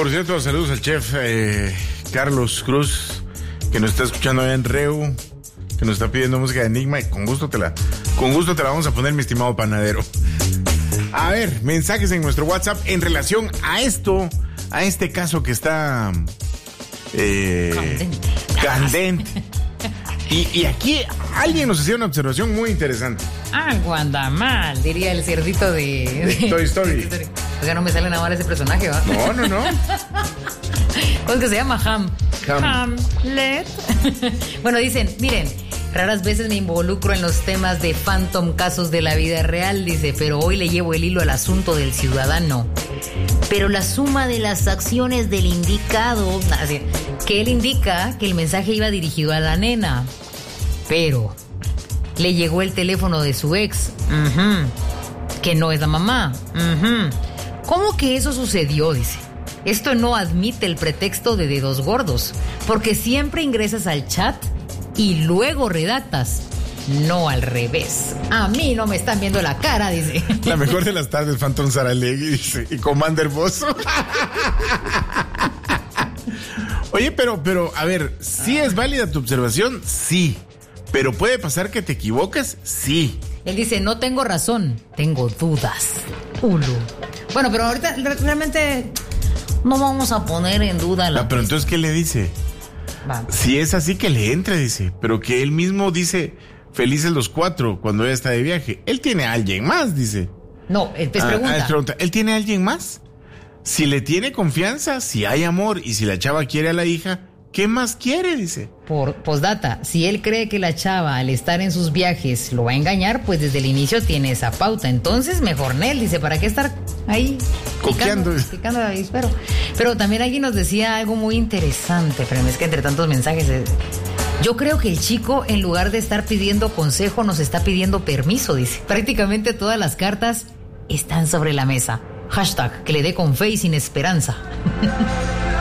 por cierto, saludos al chef Carlos Cruz, que nos está escuchando allá en Reu, que nos está pidiendo música de Enigma, y con gusto te la vamos a poner, mi estimado panadero. A ver, mensajes en nuestro WhatsApp en relación a esto, a este caso que está candente. Y aquí alguien nos hacía una observación muy interesante. Algo anda mal, diría el cerdito de Toy Story. O sea, no me sale nada mal ese personaje, ¿va? No. ¿Cómo es que se llama? Hamlet. Bueno, dicen, miren, raras veces me involucro en los temas de phantom, casos de la vida real, dice, pero hoy le llevo el hilo al asunto del ciudadano. Pero la suma de las acciones del indicado, así, que él indica que el mensaje iba dirigido a la nena, pero le llegó el teléfono de su ex, que no es la mamá. ¿Cómo que eso sucedió? Dice. Esto no admite el pretexto de dedos gordos, porque siempre ingresas al chat y luego redactas, no al revés. A mí no me están viendo la cara, dice. La mejor de las tardes, Phantom Saralegui, dice, y Commander Bozo. Oye, pero, a ver, ¿sí es válida tu observación? Sí. ¿Pero puede pasar que te equivoques? Sí. Él dice, no tengo razón, tengo dudas. Ulu. Bueno, pero ahorita realmente no vamos a poner en duda la... pero entonces, ¿qué le dice? Va. Si es así, que le entre, dice. Pero que él mismo dice, felices los 4 cuando ella está de viaje. Él tiene a alguien más, dice. No, pregunta. ¿Él tiene a alguien más? Si le tiene confianza, si hay amor y si la chava quiere a la hija, ¿qué más quiere? Dice. Por postdata, si él cree que la chava al estar en sus viajes lo va a engañar, pues desde el inicio tiene esa pauta. Entonces mejor Nel, dice, ¿para qué estar ahí coqueando? Picando ahí, pero también alguien nos decía algo muy interesante, pero es que entre tantos mensajes, yo creo que el chico, en lugar de estar pidiendo consejo, nos está pidiendo permiso, dice. Prácticamente todas las cartas están sobre la mesa. # que le dé con fe y sin esperanza.